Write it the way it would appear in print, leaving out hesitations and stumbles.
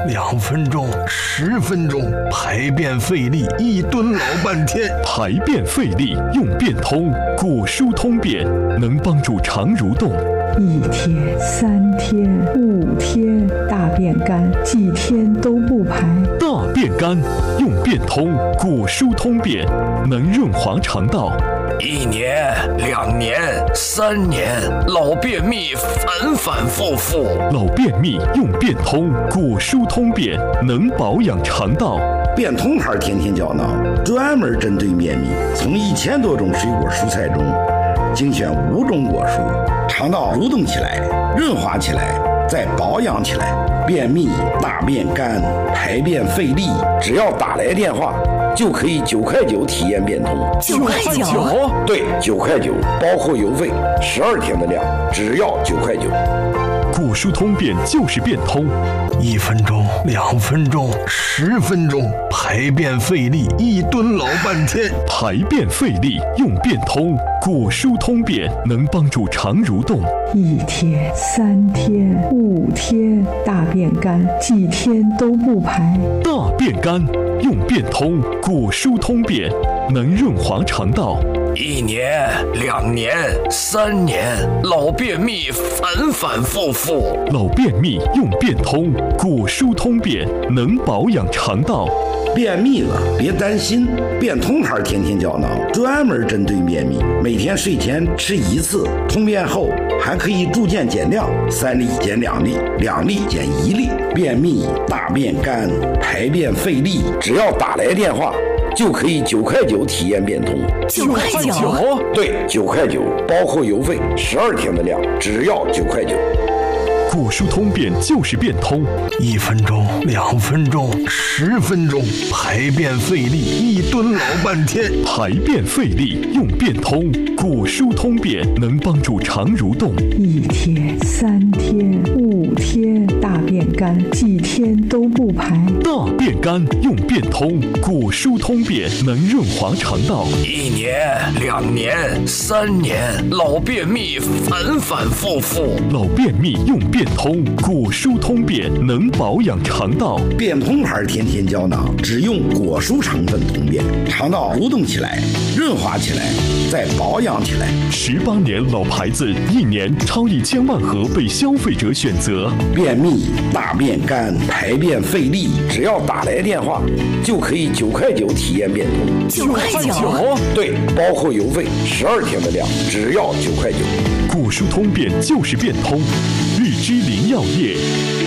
2分钟、10分钟，排便费力，1蹲老半天。 排便费力用便通，果蔬通便能帮助肠蠕动。 1天、3天、5天，大便干，几天都不排。 大便干用便通，果蔬通便能润滑肠道。 1年、2年、3年，老便秘反反复复。 老便秘用便通，果蔬通便能保养肠道。 便通牌天天胶囊专门针对便秘，从1000多种水果蔬菜中精选5种果蔬，肠道蠕动起来，润滑起来，再保养起来。便秘、大便干、排便费力，只要打来电话就可以9块9体验便通。 9块9？ 对，9块9，包括邮费，12天的量，只要9块9。 果蔬通便就是便通 ，1分钟、2分钟、10分钟，排便费力，1蹲老半天。 排便费力用便通，果蔬通便能帮助肠蠕动。 1天、3天、5天，大便干，几天都不排。 大便干用便通，果蔬通便能润滑肠道。 1年、2年、3年，老便秘反反复复。 老便秘用便通，果蔬通便能保养肠道。 便秘了别担心，便通牌天天胶囊专门针对便秘，每天睡前吃1次，通便后还可以逐渐减量，3粒减2粒，2粒减1粒。便秘、大便干、排便费力，只要打来电话就可以9块9体验便通。 9块9？ 对，9块9，包括邮费12天的量，只要9块9。 果蔬通便就是便通 ，1分钟、2分钟、10分钟，排便费力，1蹲老半天。 排便费力用便通，果蔬通便能帮助肠蠕动。 1天、3天、5天，大便干，几天都不排。 大便干用便通，果蔬通便能润滑肠道。 1年、2年、3年，老便秘反反复复。 老便秘用便通，果蔬通便能保养肠道。 便通牌天天胶囊只用果蔬成分通便，肠道蠕动起来，润滑起来，再保养起来。 18年老牌子，1年超1000万盒被消费者选择。 便秘、大便干、排便费力，只要打来电话就可以9块9体验便通。 9块9？ 对，包括邮费12天的量，只要9块9。 果蔬通便就是便通，日之林药业